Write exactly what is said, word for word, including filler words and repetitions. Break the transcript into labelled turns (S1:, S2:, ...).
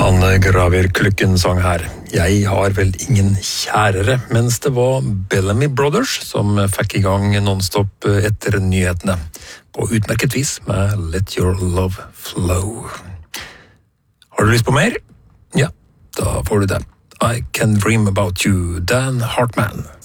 S1: Han Graver Klukken sang her. Jeg har vel ingen kjærere, mens det var Bellamy Brothers som fikk i gang non-stop etter nyhetene. På utmerket vis med Let Your Love Flow. Har du lyst på mer? Ja, da får du det. I Can Dream About You, Dan Hartman.